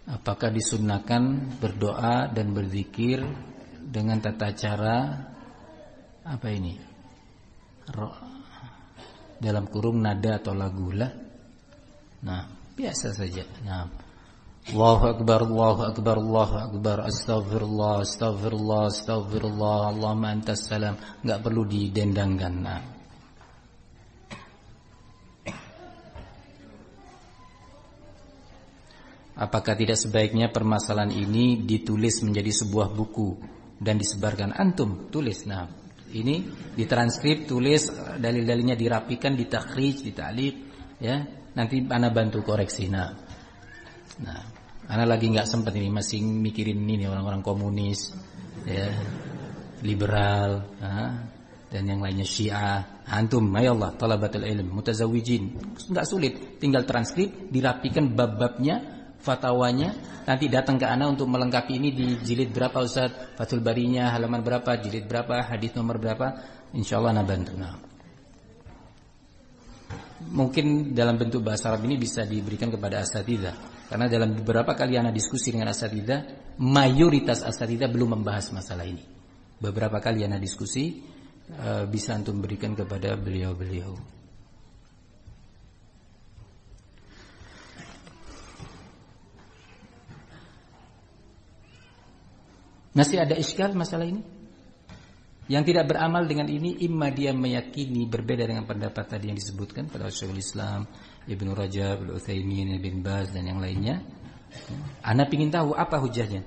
Apakah disunnahkan berdoa dan berzikir dengan tata cara apa ini? Dalam kurung nada atau lagu lah. Nah, biasa saja. Nah, Allahu akbar, Allahu akbar, Allahu akbar, astagfirullah, astagfirullah, astagfirullah, Allahumma antas salam. Enggak perlu didendangkan. Nah. Apakah tidak sebaiknya permasalahan ini ditulis menjadi sebuah buku dan disebarkan? Antum tulis. Nah, ini ditranskrip, tulis, dalil-dalilnya dirapikan, ditakhrij, dita'liq, ya. Nanti ana bantu koreksi. Nah, ana lagi nggak sempat ini, masih mikirin ini orang-orang komunis, ya, liberal, dan yang lainnya Syiah. Antum, mayallah, talabatul ilm, mutazawwijin, nggak sulit, tinggal transkrip, dirapikan bab-babnya, fatwanya, nanti datang ke ana untuk melengkapi ini di jilid berapa Ustaz, Fathul Barinya halaman berapa, jilid berapa, hadis nomor berapa, insyaallah ana bantu. Nah, mungkin dalam bentuk bahasa Arab ini bisa diberikan kepada asatidzah, karena dalam beberapa kali ana diskusi dengan asatidzah, mayoritas asatidzah belum membahas masalah ini. Beberapa kali ana diskusi, bisa antum berikan kepada beliau-beliau. Masih ada iskal masalah ini? Yang tidak beramal dengan ini, imma dia meyakini berbeda dengan pendapat tadi yang disebutkan pada Syekhul Islam, Ibnu Rajab, Al-Utsaimin, Ibn Baz dan yang lainnya. Ana ingin tahu apa hujahnya.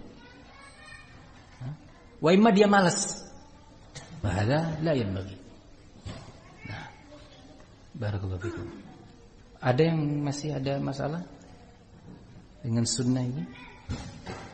Wa imma dia malas. Bahada la yanbaghi. Nah, barakallahu fikum. Ada yang masih ada masalah dengan sunnah ini?